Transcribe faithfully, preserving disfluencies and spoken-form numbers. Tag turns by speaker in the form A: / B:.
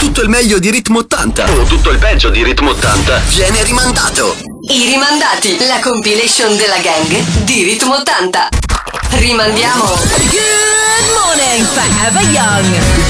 A: tutto il meglio di Ritmo ottanta
B: o tutto il peggio di Ritmo ottanta
A: viene rimandato.
C: I rimandati, la compilation della gang di Ritmo ottanta. Rimandiamo.
D: Good morning, Forever Young.